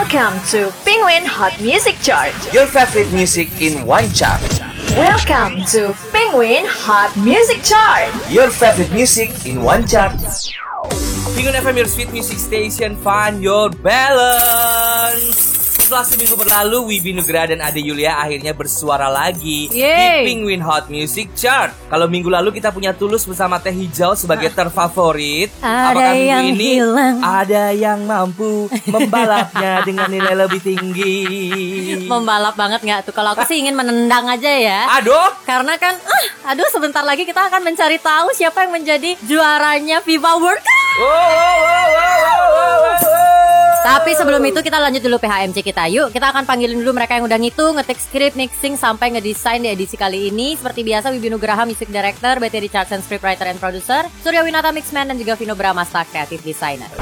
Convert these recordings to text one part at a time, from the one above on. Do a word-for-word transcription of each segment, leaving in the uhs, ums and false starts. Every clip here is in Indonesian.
Welcome to Penguin Hot Music Chart. Your favorite music in one chart. Welcome to Penguin Hot Music Chart. Your favorite music in one chart. Penguin F M, your sweet music station, find your balance. Setelah seminggu berlalu, Wibi Nugraha dan Ade Yulia akhirnya bersuara lagi Yeay. di Penguin Hot Music Chart. Kalau minggu lalu kita punya Tulus bersama Teh Hijau sebagai terfavorit, Ada apakah minggu yang ini hilang. ada yang mampu membalapnya dengan nilai lebih tinggi? Membalap banget nggak tuh? Kalau aku sih ingin menendang aja ya. Aduh, Karena kan, ah, aduh sebentar lagi kita akan mencari tahu siapa yang menjadi juaranya FIFA World Cup. wow, wow, wow, wow, wow, wow, wow. Tapi sebelum itu kita lanjut dulu P H M C kita. Yuk, kita akan panggilin dulu mereka yang udah ngitung, ngetik skrip, mixing, sampai ngedesain di edisi kali ini. Seperti biasa, Wibi Nugraha, Music Director, B T Richardson, Scriptwriter and Producer, Surya Winata, Mixman, dan juga Vino Brahma, Staff Creative Designer.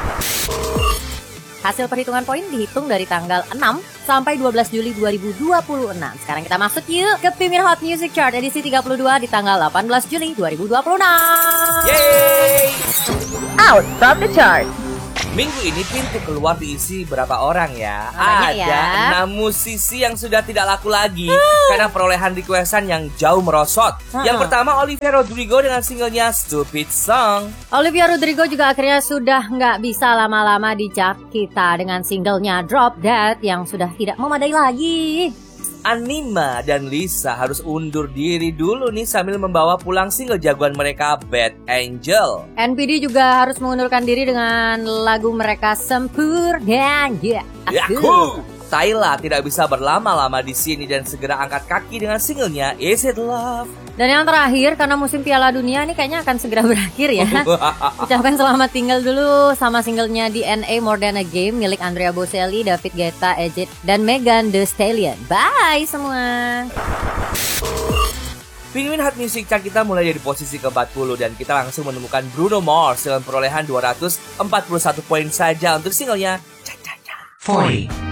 Hasil perhitungan poin dihitung dari tanggal enam sampai dua belas Juli dua ribu dua puluh enam. Sekarang kita masuk yuk ke Penguin Hot Music Chart edisi tiga puluh dua di tanggal delapan belas Juli dua ribu dua puluh enam. Yeay! Out from the chart. Minggu ini pintu keluar diisi berapa orang ya? Banyak Ada ya. enam musisi yang sudah tidak laku lagi karena perolehan requestan yang jauh merosot. Yang pertama Olivia Rodrigo dengan singlenya Stupid Song. Olivia Rodrigo juga akhirnya sudah nggak bisa lama-lama di chart kita dengan singlenya Drop Dead yang sudah tidak memadai lagi. Anima dan Lisa harus undur diri dulu nih sambil membawa pulang single jagoan mereka Bad Angel. N P D juga harus mengundurkan diri dengan lagu mereka Sempurna. Ya, Yaku! Tyla tidak bisa berlama-lama di sini dan segera angkat kaki dengan singlenya Is It Love. Dan yang terakhir, karena musim Piala Dunia ini kayaknya akan segera berakhir ya. Ucapkan selamat tinggal dulu sama singlenya D N A More Than a Game milik Andrea Bocelli, David Guetta, Ejit, dan Megan Thee Stallion. Bye semua. Penguin Hot Music Chart kita mulai dari posisi ke empat puluh dan kita langsung menemukan Bruno Mars dengan perolehan dua ratus empat puluh satu poin saja untuk singlenya Cha Cha Cha. forty.